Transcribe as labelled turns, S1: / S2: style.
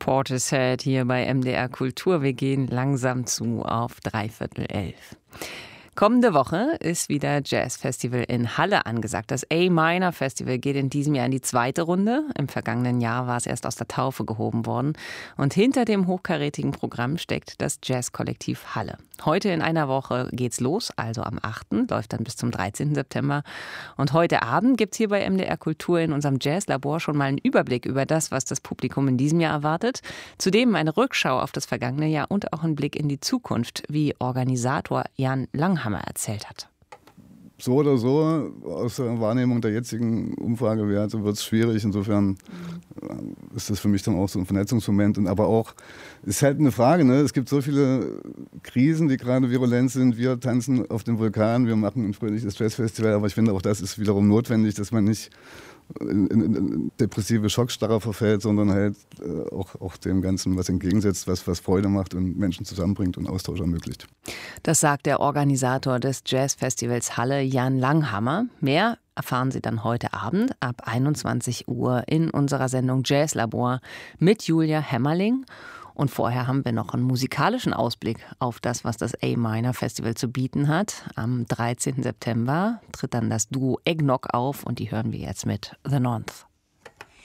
S1: Portishead hier bei MDR Kultur. Wir gehen langsam zu auf 11:15. Kommende Woche ist wieder Jazzfestival in Halle angesagt. Das A-Minor Festival geht in diesem Jahr in die zweite Runde. Im vergangenen Jahr war es erst aus der Taufe gehoben worden. Und hinter dem hochkarätigen Programm steckt das Jazzkollektiv Halle. Heute in einer Woche geht's los, also am 8., läuft dann bis zum 13. September. Und heute Abend gibt's hier bei MDR Kultur in unserem Jazzlabor schon mal einen Überblick über das, was das Publikum in diesem Jahr erwartet. Zudem eine Rückschau auf das vergangene Jahr und auch ein Blick in die Zukunft, wie Organisator Jan Langhammer erzählt hat.
S2: So oder so, aus der Wahrnehmung der jetzigen Umfragewerte wird es schwierig. Insofern ist das für mich dann auch so ein Vernetzungsmoment. Und aber auch, ist halt eine Frage, ne? Es gibt so viele Krisen, die gerade virulent sind. Wir tanzen auf dem Vulkan, wir machen ein fröhliches Jazzfestival, aber ich finde auch, das ist wiederum notwendig, dass man nicht in depressive Schockstarre verfällt, sondern halt auch dem Ganzen was entgegensetzt, was Freude macht und Menschen zusammenbringt und Austausch ermöglicht.
S1: Das sagt der Organisator des Jazzfestivals Halle, Jan Langhammer. Mehr erfahren Sie dann heute Abend ab 21 Uhr in unserer Sendung Jazzlabor mit Julia Hämmerling. Und vorher haben wir noch einen musikalischen Ausblick auf das, was das A-Minor Festival zu bieten hat. Am 13. September tritt dann das Duo Eggnog auf und die hören wir jetzt mit The Nonth.